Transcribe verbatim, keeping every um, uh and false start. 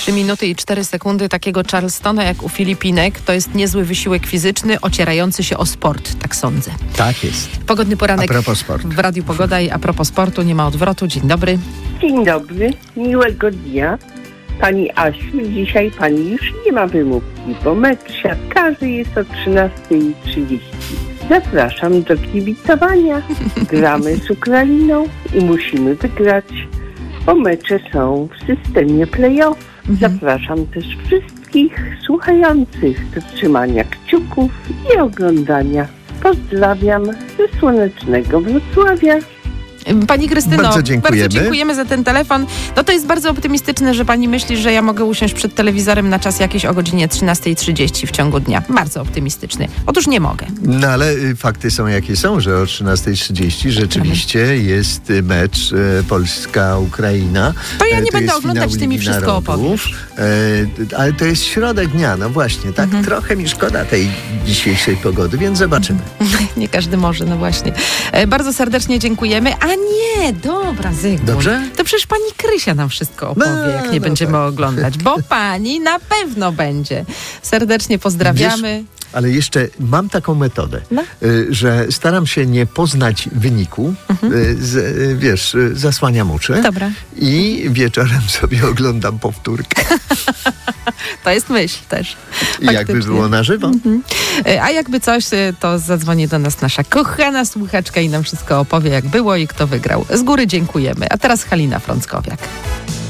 trzy minuty i cztery sekundy takiego Charlestona jak u Filipinek to jest niezły wysiłek fizyczny ocierający się o sport, tak sądzę. Tak jest. Pogodny poranek a propos sportu. w Radiu Pogoda i a propos sportu, nie ma odwrotu. Dzień dobry. Dzień dobry, miłego dnia. Pani Asiu, dzisiaj pani już nie ma wymówki, bo mecz siatkarzy jest o trzynasta trzydzieści. Zapraszam do kibicowania. Gramy z Ukrainą i musimy wygrać, bo mecze są w systemie play-off. Zapraszam też wszystkich słuchających do trzymania kciuków i oglądania. Pozdrawiam ze słonecznego Wrocławia. Pani Krystyno, bardzo dziękujemy. bardzo dziękujemy za ten telefon. No to jest bardzo optymistyczne, że pani myśli, że ja mogę usiąść przed telewizorem na czas jakiś o godzinie trzynasta trzydzieści w ciągu dnia. Bardzo optymistyczny. Otóż nie mogę. No ale y, fakty są jakie są, że o trzynasta trzydzieści rzeczywiście jest y, mecz y, Polska-Ukraina. To ja nie E, będę jest oglądać, finał ty mi Ligi wszystko Narodów. opowiesz. E, ale to jest środek dnia, no właśnie. Tak Mhm. trochę mi szkoda tej dzisiejszej pogody, więc zobaczymy. Nie każdy może, no właśnie. E, bardzo serdecznie dziękujemy. A nie, dobra, Zygmunt. Dobrze? To przecież pani Krysia nam wszystko opowie, No, jak nie no będziemy tak. oglądać, bo pani na pewno będzie. Serdecznie pozdrawiamy. Wiesz, ale jeszcze mam taką metodę, No. y, że staram się nie poznać wyniku, Mhm. y, z, y, wiesz, y, zasłaniam oczy Dobra. i wieczorem sobie oglądam powtórkę. To jest myśl też. I jakby Faktycznie. było na żywo. E, A jakby coś, e, to zadzwoni do nas nasza kochana słuchaczka i nam wszystko opowie, jak było i kto wygrał. Z góry dziękujemy. A teraz Halina Frąckowiak.